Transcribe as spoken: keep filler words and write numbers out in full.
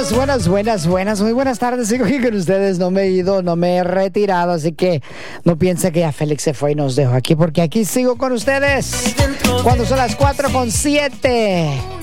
Buenas, buenas, buenas, buenas, muy buenas tardes. Sigo aquí con ustedes, no me he ido, no me he retirado, así que no piense que ya Félix se fue y nos dejó aquí, porque aquí sigo con ustedes cuando son las cuatro con siete.